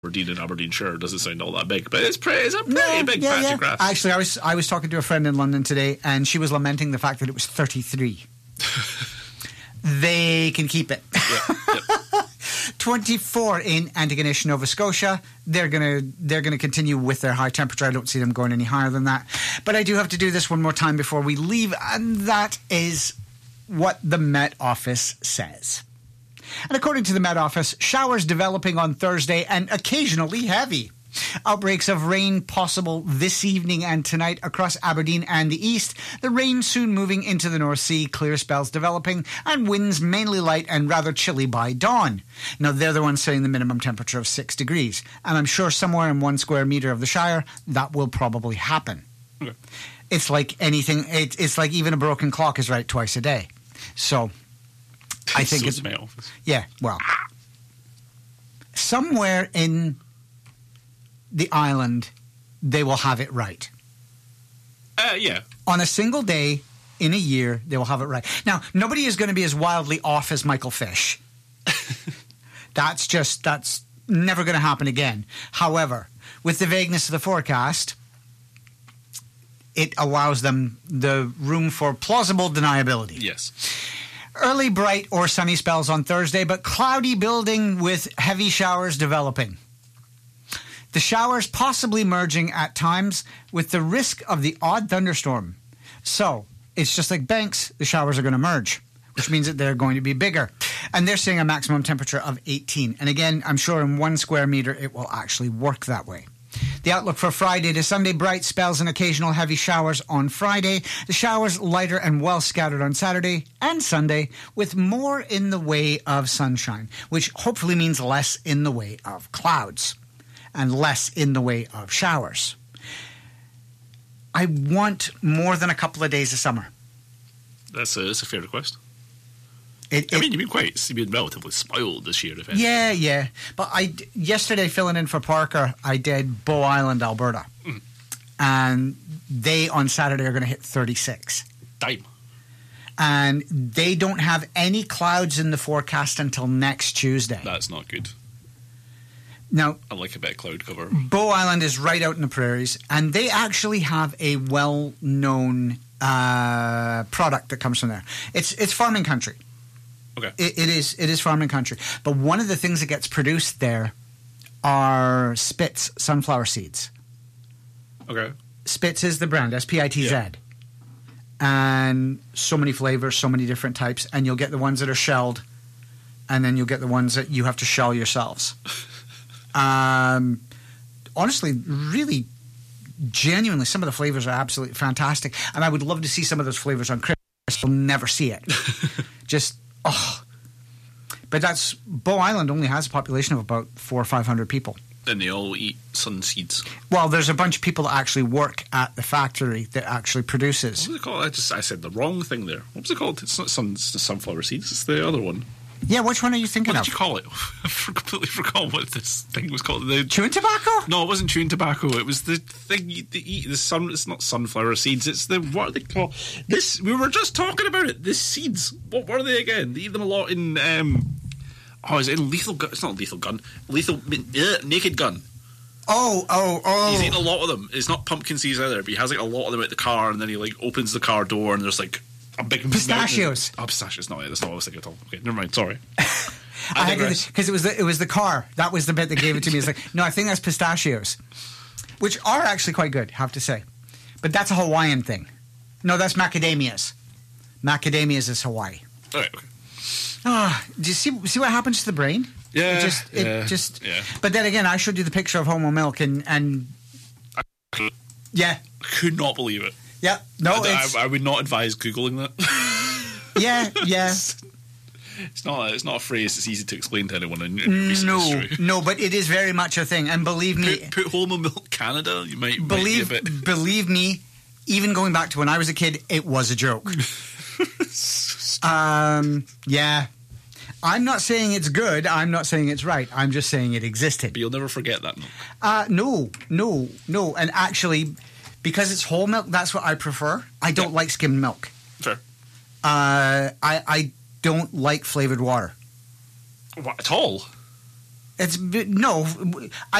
Aberdeen and Aberdeenshire doesn't sound all that big, but it's a pretty big patch of grass. Actually, I was talking to a friend in London today, and she was lamenting the fact that it was 33. They can keep it. Yep. 24 in Antigonish, Nova Scotia. They're gonna continue with their high temperature. I don't see them going any higher than that. But I do have to do this one more time before we leave, and that is what the Met Office says. And according to the Met Office, showers developing on Thursday and occasionally heavy. Outbreaks of rain possible this evening and tonight across Aberdeen and the east. The rain soon moving into the North Sea, clear spells developing, and winds mainly light and rather chilly by dawn. Now, they're the ones setting the minimum temperature of 6 degrees. And I'm sure somewhere in 1 square metre of the Shire, that will probably happen. Okay. It's like anything, it's like even a broken clock is right twice a day. So I think it's my office. Yeah, well, somewhere in the island, they will have it right. Yeah. On a single day in a year, they will have it right. Now, nobody is going to be as wildly off as Michael Fish. That's never going to happen again. However, with the vagueness of the forecast, it allows them the room for plausible deniability. Yes. Early bright or sunny spells on Thursday, but cloudy building with heavy showers developing. The showers possibly merging at times with the risk of the odd thunderstorm. So it's just like banks, the showers are going to merge, which means that they're going to be bigger. And they're seeing a maximum temperature of 18. And again, I'm sure in 1 square metre it will actually work that way. The outlook for Friday to Sunday, bright spells and occasional heavy showers on Friday. The showers lighter and well scattered on Saturday and Sunday, with more in the way of sunshine, which hopefully means less in the way of clouds and less in the way of showers. I want more than a couple of days of summer. That's a fair request. You've been relatively spoiled this year, if anything. Yeah. But yesterday, filling in for Parker, I did Bow Island, Alberta. Mm. And they, on Saturday, are going to hit 36. Damn. And they don't have any clouds in the forecast until next Tuesday. That's not good. Now, I like a bit of cloud cover. Bow Island is right out in the prairies, and they actually have a well-known product that comes from there. It's farming country. Okay. It is farming country. But one of the things that gets produced there are Spitz sunflower seeds. Okay. Spitz is the brand, S-P-I-T-Z. Yeah. And so many flavors, so many different types, and you'll get the ones that are shelled, and then you'll get the ones that you have to shell yourselves. Honestly, really, genuinely, some of the flavors are absolutely fantastic, and I would love to see some of those flavors on Christmas. We'll never see it. But that's Bow Island only has a population of about 400 or 500 people. And they all eat sun seeds. Well, there's a bunch of people that actually work at the factory that actually produces. What was it called? I said the wrong thing there. What was it called? It's not it's the sunflower seeds. It's the other one. Yeah, which one are you thinking of? What did you call it? I completely forgot what this thing was called. Chewing tobacco? No, it wasn't chewing tobacco. It was the thing you eat. It's not sunflower seeds. It's what are they called? We were just talking about it. The seeds. What were they again? They eat them a lot in. Is it in Lethal Gun? It's not Lethal Gun. Naked Gun. Oh. He's eating a lot of them. It's not pumpkin seeds either, but he has like a lot of them at the car, and then he like opens the car door, and there's like a big pistachios. Pistachios. No, that's not what I was thinking at all. Okay, never mind. Sorry. Because it was the car. That was the bit that gave it to me. It's like, no, I think that's pistachios, which are actually quite good, have to say. But that's a Hawaiian thing. No, that's macadamias. Macadamias is Hawaii. All right. Okay. Do you see what happens to the brain? Yeah. It just. But then again, I showed you the picture of Homo milk, and yeah, I could not believe it. Yeah, no, I would not advise Googling that. Yeah. It's not a phrase that's easy to explain to anyone in recent history. No, but it is very much a thing, and believe me, put Homo milk Canada, you might be a bit. Believe me, even going back to when I was a kid, it was a joke. Yeah. I'm not saying it's good. I'm not saying it's right. I'm just saying it existed. But you'll never forget that milk. No. And actually, because it's whole milk, that's what I prefer. I don't like skimmed milk. Fair. I don't like flavored water. What, at all? It's no.